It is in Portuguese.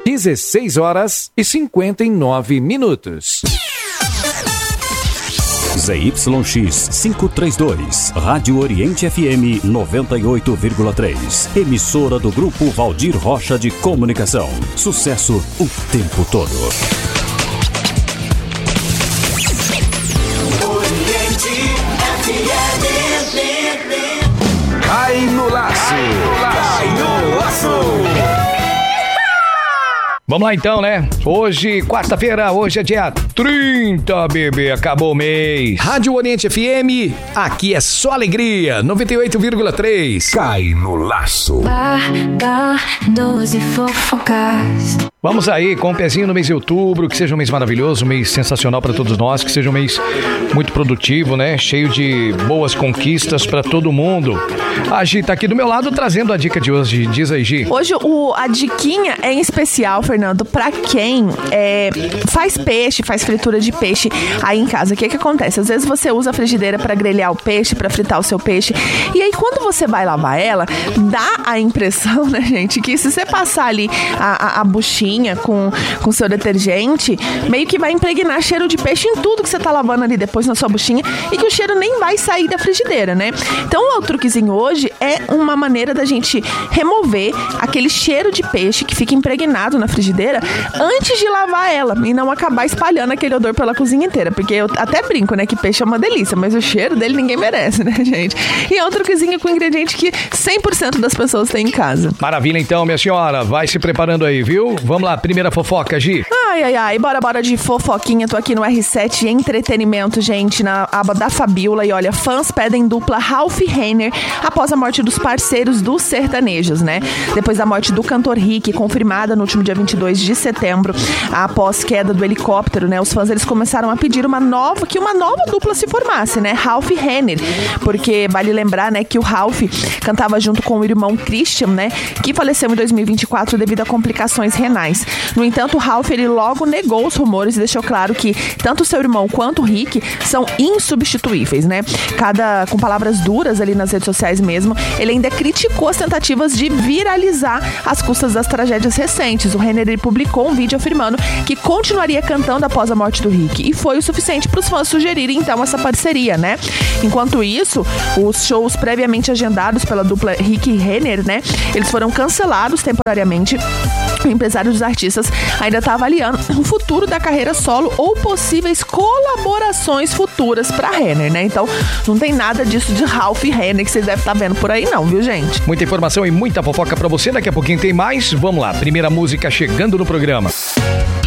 16h59. ZYX 532, Rádio Oriente FM 98,3. Emissora do Grupo Valdir Rocha de Comunicação. Sucesso o tempo todo. Oriente FM. Cai no laço. Cai no laço. Vamos lá então, né? Hoje, quarta-feira, hoje é dia 30, bebê, acabou o mês. Rádio Oriente FM, aqui é só alegria, 98,3. Cai no laço. Barbados e fofocas. Vamos aí com um pezinho no mês de outubro, que seja um mês maravilhoso, um mês sensacional para todos nós, que seja um mês muito produtivo, né? Cheio de boas conquistas para todo mundo. A Gi tá aqui do meu lado trazendo a dica de hoje. Diz aí, Gi. Hoje a diquinha é em especial, Fernando, pra quem faz peixe, faz fritura de peixe aí em casa. O que acontece? Às vezes você usa a frigideira pra grelhar o peixe, pra fritar o seu peixe, e aí quando você vai lavar ela, dá a impressão, né, gente, que se você passar ali a buchinha com seu detergente, meio que vai impregnar cheiro de peixe em tudo que você tá lavando ali depois na sua buchinha, e que o cheiro nem vai sair da frigideira, né? Então o truquezinho hoje é uma maneira da gente remover aquele cheiro de peixe que fica impregnado na frigideira antes de lavar ela e não acabar espalhando aquele odor pela cozinha inteira, porque eu até brinco, né, que peixe é uma delícia, mas o cheiro dele ninguém merece, né, gente? E é um truquezinho com ingrediente que 100% das pessoas têm em casa. Maravilha então, minha senhora, vai se preparando aí, viu? Vamos lá, primeira fofoca, Gi. Ai, bora de fofoquinha. Tô aqui no R7 Entretenimento, gente, na aba da Fabiola. E olha, fãs pedem dupla Ralph Renner após a morte dos parceiros dos sertanejos, né? Depois da morte do cantor Rick, confirmada no último dia 22 de setembro, após queda do helicóptero, né? Os fãs, eles começaram a pedir que uma nova dupla se formasse, né? Ralph Renner, porque vale lembrar, né, que o Ralph cantava junto com o irmão Christian, né, que faleceu em 2024 devido a complicações renais. No entanto, o Ralph, ele logo negou os rumores e deixou claro que tanto seu irmão quanto o Rick são insubstituíveis, né? Com palavras duras ali nas redes sociais mesmo, ele ainda criticou as tentativas de viralizar às custas das tragédias recentes. O Renner, ele publicou um vídeo afirmando que continuaria cantando após a morte do Rick, e foi o suficiente para os fãs sugerirem então essa parceria, né? Enquanto isso, os shows previamente agendados pela dupla Rick e Renner, né, eles foram cancelados temporariamente. O empresário dos artistas ainda está avaliando o futuro da carreira solo ou possíveis colaborações futuras para Renner, né? Então, não tem nada disso de Ralph e Renner que vocês devem estar vendo por aí não, viu, gente? Muita informação e muita fofoca para você, daqui a pouquinho tem mais. Vamos lá, primeira música chegando no programa.